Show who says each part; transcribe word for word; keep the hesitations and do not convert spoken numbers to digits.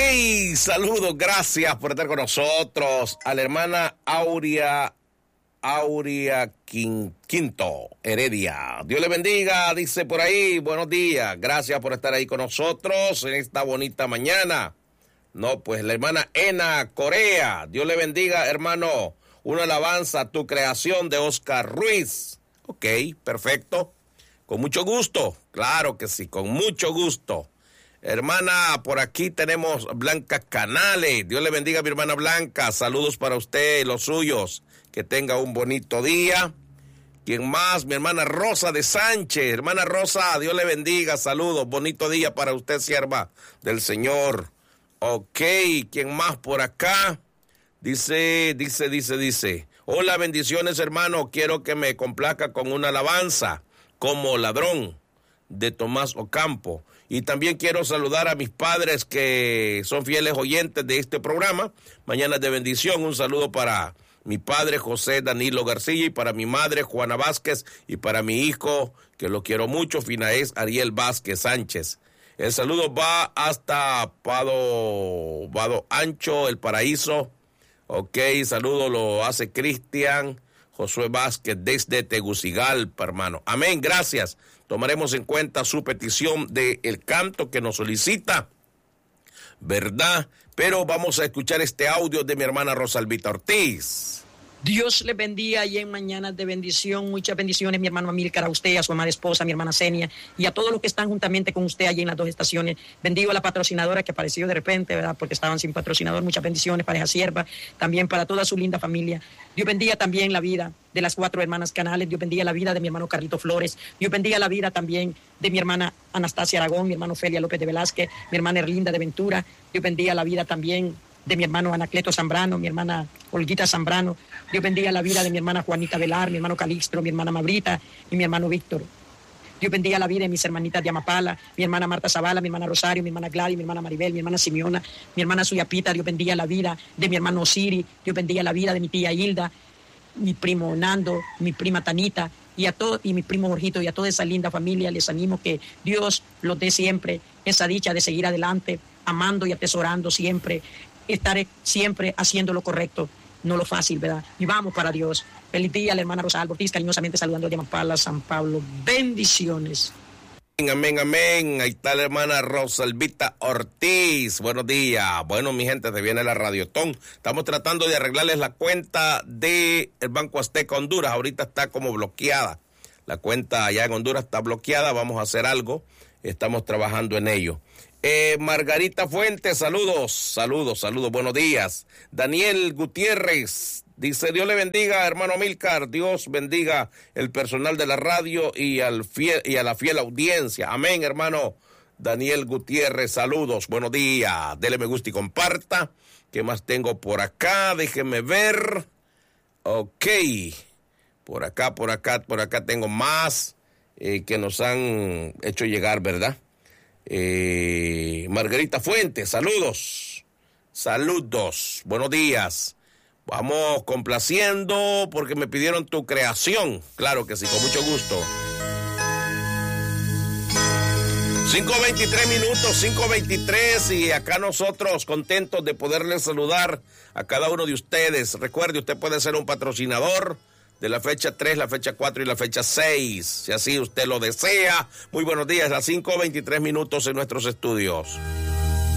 Speaker 1: Saludos, gracias por estar con nosotros. A la hermana Aurea, Aurea Quinto Heredia. Dios le bendiga, dice por ahí, buenos días. Gracias por estar ahí con nosotros en esta bonita mañana. No, pues la hermana Ena Corea. Dios le bendiga, hermano. Una alabanza a tu creación de Oscar Ruiz. Ok, perfecto. Con mucho gusto. Claro que sí, con mucho gusto. Hermana, por aquí tenemos Blanca Canales. Dios le bendiga a mi hermana Blanca. Saludos para usted y los suyos. Que tenga un bonito día. ¿Quién más? Mi hermana Rosa de Sánchez. Hermana Rosa, Dios le bendiga. Saludos. Bonito día para usted, sierva del Señor. Ok, ¿quién más por acá? Dice, dice, dice, dice. Hola, bendiciones, hermano. Quiero que me complazca con una alabanza, Como Ladrón, de Tomás Ocampo. Y también quiero saludar a mis padres que son fieles oyentes de este programa. Mañana de bendición. Un saludo para mi padre José Danilo García y para mi madre Juana Vázquez y para mi hijo, que lo quiero mucho, Finaez Ariel Vázquez Sánchez. El saludo va hasta Pado, Vado Ancho, El Paraíso. Ok, saludo lo hace Cristian Josué Vázquez desde Tegucigalpa, hermano. Amén, gracias. Tomaremos en cuenta su petición de el canto que nos solicita, ¿verdad? Pero vamos a escuchar este audio de mi hermana Rosalvita Ortiz.
Speaker 2: Dios les bendiga y en mañanas de bendición, muchas bendiciones, mi hermano Amílcar, a usted, a su amada esposa, mi hermana Senia, y a todos los que están juntamente con usted allí en las dos estaciones. Bendigo a la patrocinadora que apareció de repente, ¿verdad? Porque estaban sin patrocinador. Muchas bendiciones para esa sierva, también para toda su linda familia. Dios bendiga también la vida de las cuatro hermanas Canales. Dios bendiga la vida de mi hermano Carlito Flores. Dios bendiga la vida también de mi hermana Anastasia Aragón, mi hermano Felia López de Velázquez, mi hermana Erlinda de Ventura. Dios bendiga la vida también de mi hermano Anacleto Zambrano, mi hermana Olguita Zambrano. Dios bendiga la vida de mi hermana Juanita Velar, mi hermano Calixto, mi hermana Mabrita y mi hermano Víctor. Dios bendiga la vida de mis hermanitas de Amapala, mi hermana Marta Zavala, mi hermana Rosario, mi hermana Gladys, mi hermana Maribel, mi hermana Simeona, mi hermana Suyapita. Dios bendiga la vida de mi hermano Osiri. Dios bendiga la vida de mi tía Hilda, mi primo Nando, mi prima Tanita y a todo, y mi primo Jorgito, y a toda esa linda familia. Les animo que Dios los dé siempre esa dicha de seguir adelante, amando y atesorando siempre. Estaré siempre haciendo lo correcto, no lo fácil, ¿verdad? Y vamos para Dios. Feliz día, la hermana Rosa Ortiz, cariñosamente saludando de Amapala, San Pablo. Bendiciones.
Speaker 1: Amén, amén. Ahí está la hermana Rosalvita Ortiz. Buenos días. Bueno, mi gente, te viene la Radiotón. Estamos tratando de arreglarles la cuenta del Banco Azteca Honduras. Ahorita está como bloqueada. La cuenta allá en Honduras está bloqueada. Vamos a hacer algo. Estamos trabajando en ello. Eh, Margarita Fuentes, saludos, saludos, saludos, buenos días. Daniel Gutiérrez dice: Dios le bendiga, hermano Amílcar, Dios bendiga el personal de la radio y, al fiel, y a la fiel audiencia. Amén, hermano Daniel Gutiérrez, saludos, buenos días. Dele me gusta y comparta. ¿Qué más tengo por acá? Déjeme ver. Ok, por acá, por acá, por acá tengo más eh, que nos han hecho llegar, ¿verdad? Eh, Margarita Fuentes, saludos, saludos, buenos días. Vamos complaciendo porque me pidieron tu creación. Claro que sí, con mucho gusto. cinco veintitrés minutos, cinco veintitrés, y acá nosotros contentos de poderles saludar a cada uno de ustedes. Recuerde, usted puede ser un patrocinador de la fecha tres, la fecha cuatro y la fecha seis, si así usted lo desea. Muy buenos días, a cinco veintitrés minutos en nuestros estudios.